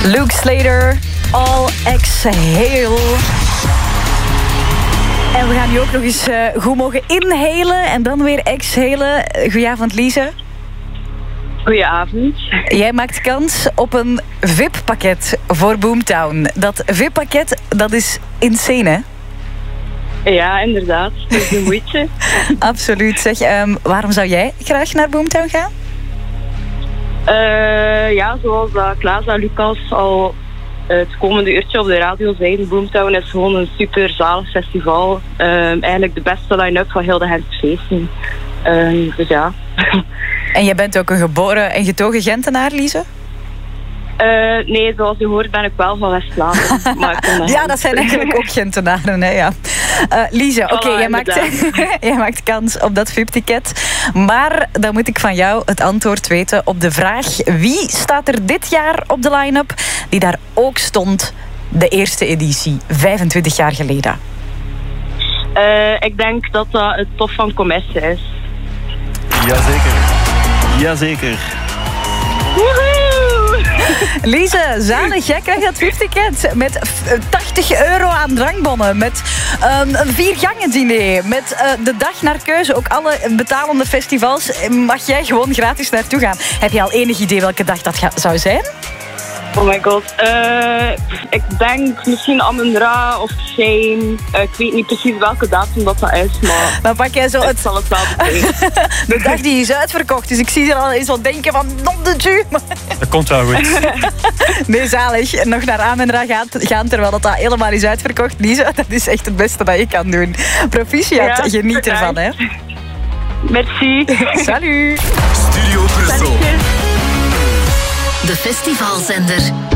Luke Slater, All Exhale. En we gaan nu ook nog eens goed mogen inhalen en dan weer exhalen. Goedenavond, Lise. Goedenavond. Jij maakt kans op een VIP-pakket voor Boomtown. Dat VIP-pakket, dat is insane, hè? Ja, inderdaad. Dat is de moeite. Absoluut. Zeg, waarom zou jij graag naar Boomtown gaan? Ja, zoals Klaas en Lucas al het komende uurtje op de radio zeiden, Boomtown is gewoon een super zalig festival. Eigenlijk de beste line-up van heel de Gentse feesten. Dus ja. En jij bent ook een geboren en getogen Gentenaar, Lise? Nee, zoals u hoort ben ik wel van West-Vlaanderen. Ja, dat zijn eigenlijk ook Gentenaren, hè, ja. Lise, oké, jij maakt kans op dat VIP-ticket. Maar dan moet ik van jou het antwoord weten op de vraag: wie staat er dit jaar op de line-up die daar ook stond de eerste editie, 25 jaar geleden? Ik denk dat dat het tof van Comesse is. Jazeker. Jazeker. Lise, zalig, jij krijgt dat VIP-ticket met €80 aan drankbonnen, met een 4-gangen diner, met de dag naar keuze. Ook alle betalende festivals mag jij gewoon gratis naartoe gaan. Heb je al enig idee welke dag dat zou zijn? Oh my god. Ik denk misschien Amon-Ra of Shane. Ik weet niet precies welke datum dat is, maar... Dan pak jij zo het zal het wel betekenen. De dag die is uitverkocht, dus ik zie er al eens wat denken van non de Dieu. Dat komt wel goed. Nee, zalig. Nog naar Amon-Ra gaan terwijl dat helemaal is uitverkocht. Lisa, dat is echt het beste dat je kan doen. Proficiat, ja, geniet ervan, hè. Merci. Salut. Studio Brussel. De festivalzender.